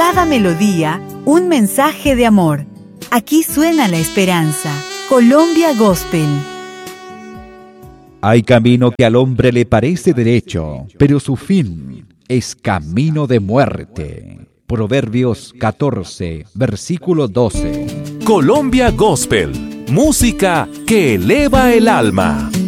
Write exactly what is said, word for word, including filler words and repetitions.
cada melodía, un mensaje de amor. Aquí suena la esperanza. Colombia Gospel. Hay camino que al hombre le parece derecho, pero su fin es camino de muerte. Proverbios catorce, versículo doce. Colombia Gospel, música que eleva el alma.